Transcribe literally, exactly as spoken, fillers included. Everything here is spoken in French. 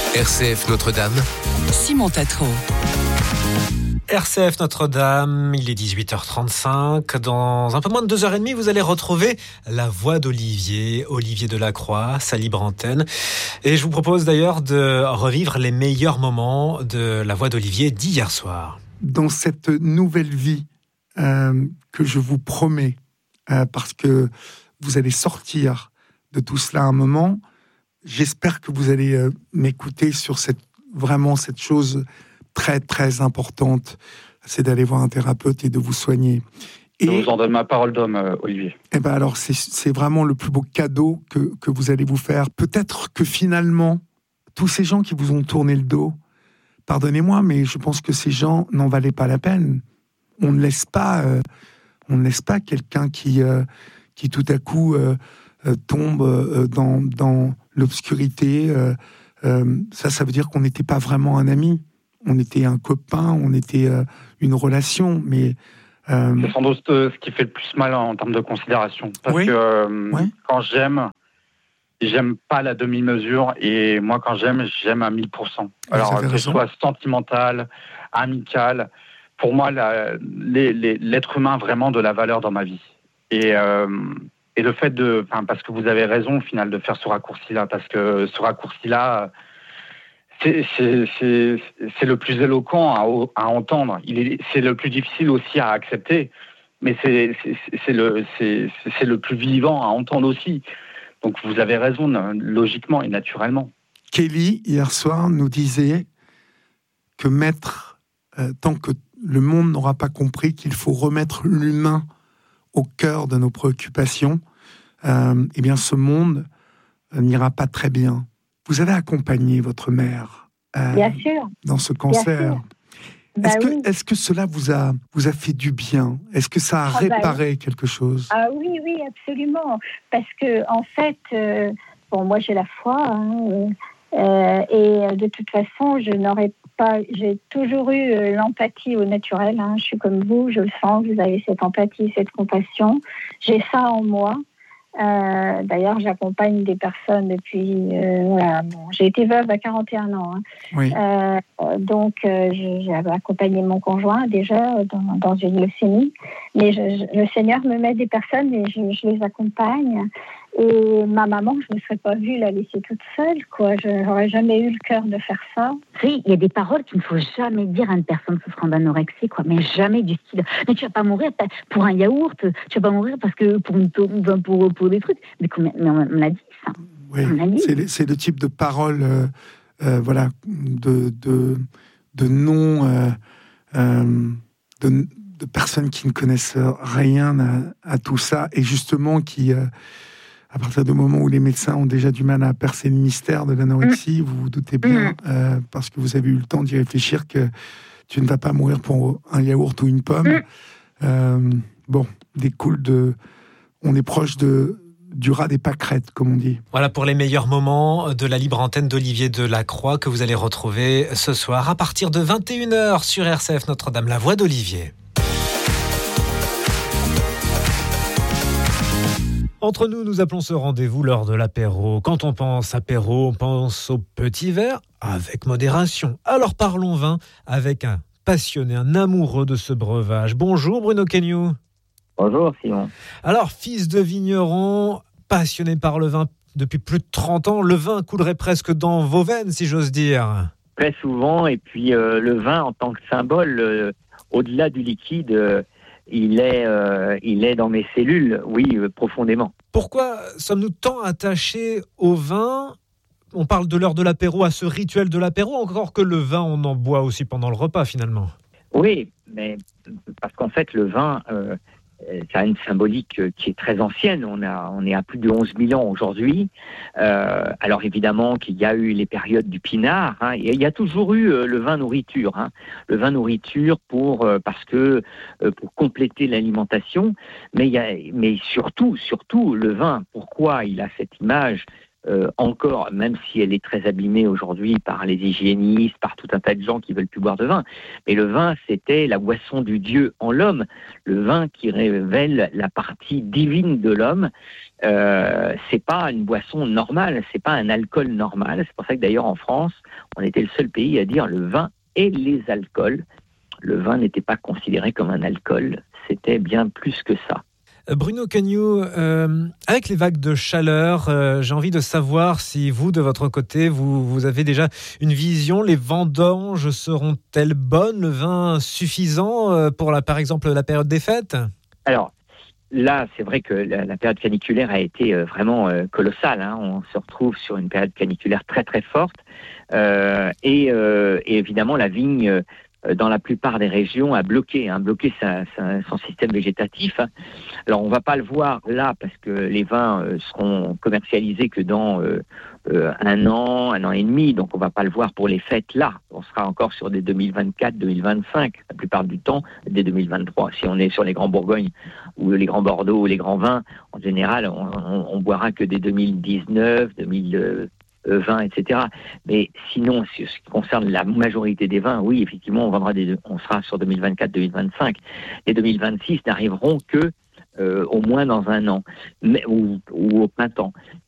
R C F Notre-Dame. Simon Tatro. R C F Notre-Dame, il est dix-huit heures trente-cinq. Dans un peu moins de deux heures trente, vous allez retrouver la voix d'Olivier, Olivier Delacroix, sa libre antenne. Et je vous propose d'ailleurs de revivre les meilleurs moments de la voix d'Olivier d'hier soir. Dans cette nouvelle vie euh, que je vous promets, euh, parce que vous allez sortir de tout cela à un moment, j'espère que vous allez euh, m'écouter sur cette, vraiment cette chose très très importante, c'est d'aller voir un thérapeute et de vous soigner. Et, je vous en donne ma parole d'homme, euh, Olivier. Eh ben alors c'est, c'est vraiment le plus beau cadeau que, que vous allez vous faire. Peut-être que finalement, tous ces gens qui vous ont tourné le dos, pardonnez-moi, mais je pense que ces gens n'en valaient pas la peine. On ne laisse pas, euh, on ne laisse pas quelqu'un qui, euh, qui tout à coup euh, euh, tombe euh, dans, dans l'obscurité. Euh, euh, ça, ça veut dire qu'on n'était pas vraiment un ami. On était un copain, on était euh, une relation, mais... Euh... C'est sans doute ce qui fait le plus mal en termes de considération. Parce oui. que euh, oui. quand j'aime, j'aime pas la demi-mesure, et moi quand j'aime, j'aime à mille pour cent. Alors que ce soit sentimental, amical, pour moi, la, les, les, l'être humain a vraiment de la valeur dans ma vie. Et, euh, et le fait de... Parce que vous avez raison au final de faire ce raccourci-là, parce que ce raccourci-là... C'est, c'est, c'est, c'est le plus éloquent à, à entendre. Il est, c'est le plus difficile aussi à accepter, mais c'est, c'est, c'est, le, c'est, c'est le plus vivant à entendre aussi. Donc vous avez raison, logiquement et naturellement. Kelly, hier soir, nous disait que mettre, euh, tant que le monde n'aura pas compris qu'il faut remettre l'humain au cœur de nos préoccupations, euh, eh bien ce monde euh, n'ira pas très bien. Vous avez accompagné votre mère euh, bien sûr. dans ce cancer. Bah est-ce, que, oui. est-ce que cela vous a, vous a fait du bien ? Est-ce que ça a ah réparé bah oui. quelque chose ? Ah oui, oui, absolument. Parce que, en fait, euh, bon, moi j'ai la foi, hein, euh, et de toute façon, je n'aurais pas. J'ai toujours eu euh, l'empathie au naturel. Hein, je suis comme vous, je le sens, vous avez cette empathie, cette compassion. J'ai ça en moi. Euh, d'ailleurs, j'accompagne des personnes depuis... Euh, voilà, bon, j'ai été veuve à quarante et un ans. Hein. Oui. Euh, donc, euh, j'ai accompagné mon conjoint déjà dans, dans une leucémie. Mais je, je, le Seigneur me met des personnes et je, je les accompagne. Et ma maman, je ne me serais pas vue la laisser toute seule, quoi. Je n'aurais jamais eu le cœur de faire ça. Oui, il y a des paroles qu'il ne faut jamais dire à une personne souffrant d'anorexie, quoi. Mais jamais du style. Mais tu vas pas mourir pour un yaourt. Tu vas pas mourir parce que pour une pour, pour, pour des trucs. Mais, mais on, on l'a dit ça. Oui, dit. C'est, c'est le type de paroles, euh, euh, voilà, de de de non, euh, euh, de, de personnes qui ne connaissent rien à, à tout ça et justement qui euh, à partir du moment où les médecins ont déjà du mal à percer le mystère de l'anorexie, mmh. vous vous doutez bien, mmh. euh, parce que vous avez eu le temps d'y réfléchir, que tu ne vas pas mourir pour un yaourt ou une pomme. Mmh. Euh, bon, découle de... On est proche de, du rat des pâquerettes, comme on dit. Voilà pour les meilleurs moments de la libre antenne d'Olivier Delacroix que vous allez retrouver ce soir à partir de vingt et une heures sur R C F Notre-Dame, la voix d'Olivier. Entre nous, nous appelons ce rendez-vous l'heure de l'apéro. Quand on pense apéro, on pense au petit verre avec modération. Alors parlons vin avec un passionné, un amoureux de ce breuvage. Bonjour Bruno Queignoux. Bonjour Simon. Alors, fils de vigneron, passionné par le vin depuis plus de trente ans, le vin coulerait presque dans vos veines, si j'ose dire. Très souvent, et puis euh, le vin en tant que symbole, euh, au-delà du liquide... Euh, Il est, euh, il est dans mes cellules, oui, euh, profondément. Pourquoi sommes-nous tant attachés au vin ? On parle de l'heure de l'apéro, à ce rituel de l'apéro, encore que le vin, on en boit aussi pendant le repas, finalement. Oui, mais parce qu'en fait, le vin, euh, ça a une symbolique qui est très ancienne. On, a, on est à plus de onze mille ans aujourd'hui. Euh, alors évidemment qu'il y a eu les périodes du pinard. Hein, et il y a toujours eu euh, le vin nourriture. Hein, le vin nourriture pour, euh, parce que, euh, pour compléter l'alimentation. Mais, il y a, mais surtout, surtout, le vin, pourquoi il a cette image euh, encore, même si elle est très abîmée aujourd'hui par les hygiénistes, par tout un tas de gens qui veulent plus boire de vin. Mais le vin, c'était la boisson du Dieu en l'homme, le vin qui révèle la partie divine de l'homme. Euh, c'est pas une boisson normale, c'est pas un alcool normal. C'est pour ça que d'ailleurs en France, on était le seul pays à dire le vin et les alcools. Le vin n'était pas considéré comme un alcool, c'était bien plus que ça. Bruno Cagnou, euh, avec les vagues de chaleur, euh, j'ai envie de savoir si vous, de votre côté, vous, vous avez déjà une vision. Les vendanges seront-elles bonnes? Le vin suffisant euh, pour, la, par exemple, la période des fêtes? Alors, là, c'est vrai que la, la période caniculaire a été euh, vraiment euh, colossale. Hein. On se retrouve sur une période caniculaire très, très forte. Euh, et, euh, et évidemment, la vigne... Euh, dans la plupart des régions, a bloqué, hein, bloqué sa, sa, son système végétatif. Alors, on ne va pas le voir là, parce que les vins euh, seront commercialisés que dans euh, euh, un an, un an et demi, donc on ne va pas le voir pour les fêtes là. On sera encore sur des deux mille vingt-quatre, deux mille vingt-cinq, la plupart du temps, dès deux mille vingt-trois. Si on est sur les grands Bourgognes, ou les grands Bordeaux, ou les grands vins, en général, on, on, on boira que des deux mille dix-neuf, deux mille vingt, et cetera. Mais sinon, ce qui concerne la majorité des vins, oui, effectivement, on vendra des, on sera sur deux mille vingt-quatre, deux mille vingt-cinq. Les deux mille vingt-six n'arriveront que euh, au moins dans un an, mais, ou, ou au printemps.